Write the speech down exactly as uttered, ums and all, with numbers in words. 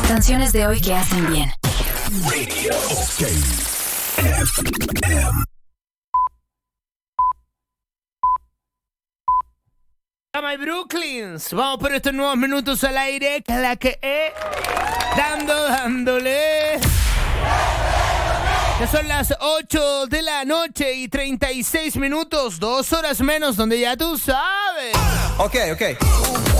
Canciones de hoy que hacen bien. Radio OK F M. My Brooklyns, vamos por estos nuevos minutos al aire, que la que es, dando, dándole. Ya son las ocho de la noche y treinta y seis minutos, dos horas menos, donde ya tú sabes. Ok, ok.